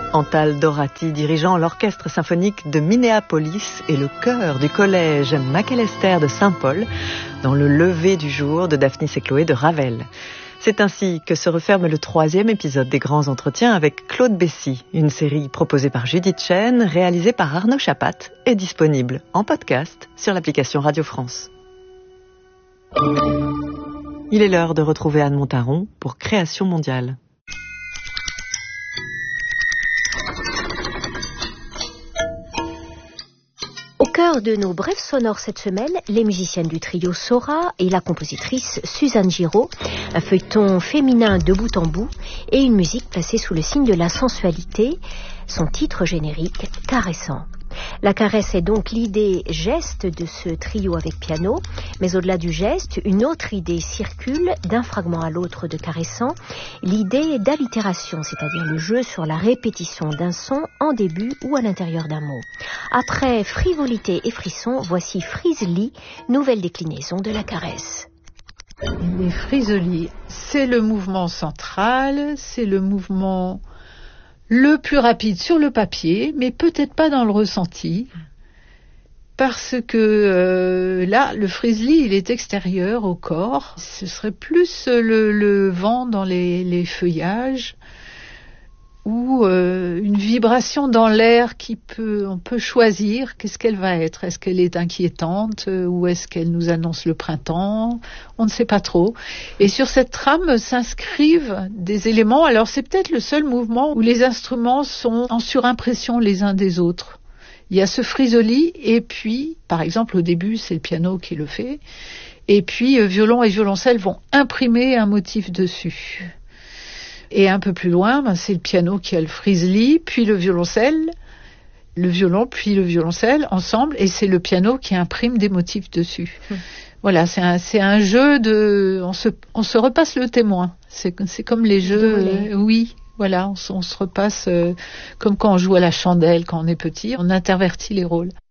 Antal Dorati dirigeant l'orchestre symphonique de Minneapolis et le chœur du collège Macalester de Saint-Paul dans le lever du jour de Daphnis et Chloé de Ravel. C'est ainsi que se referme le 3e épisode des Grands Entretiens avec Claude Bessy, une série proposée par Judith Chen, réalisée par Arnaud Chapat et disponible en podcast sur l'application Radio France. Il est l'heure de retrouver Anne Montaron pour Création mondiale. Au cœur de nos brèves sonores cette semaine, les musiciennes du trio Sora et la compositrice Suzanne Giraud, un feuilleton féminin de bout en bout et une musique placée sous le signe de la sensualité, son titre générique caressant. La caresse est donc l'idée geste de ce trio avec piano, mais au-delà du geste, une autre idée circule d'un fragment à l'autre de caressant, l'idée d'allitération, c'est-à-dire le jeu sur la répétition d'un son en début ou à l'intérieur d'un mot. Après frivolité et frisson, voici Frisely, nouvelle déclinaison de la caresse. Les Frisely, c'est le mouvement central, c'est le mouvement le plus rapide sur le papier, mais peut-être pas dans le ressenti, parce que là, le Frisely, il est extérieur au corps. Ce serait plus le vent dans les feuillages, ou une vibration dans l'air on peut choisir qu'est-ce qu'elle va être. Est-ce qu'elle est inquiétante ou est-ce qu'elle nous annonce le printemps? On ne sait pas trop. Et sur cette trame s'inscrivent des éléments. Alors c'est peut-être le seul mouvement où les instruments sont en surimpression les uns des autres. Il y a ce Frisely et puis, par exemple au début c'est le piano qui le fait, et puis violon et violoncelle vont imprimer un motif dessus. Et un peu plus loin, c'est le piano qui a le Frisely, puis le violoncelle, le violon, puis le violoncelle ensemble, et c'est le piano qui imprime des motifs dessus. Voilà, c'est un jeu on se repasse le témoin. C'est comme les jeux, oui, voilà, on se repasse comme quand on joue à la chandelle quand on est petit, on intervertit les rôles.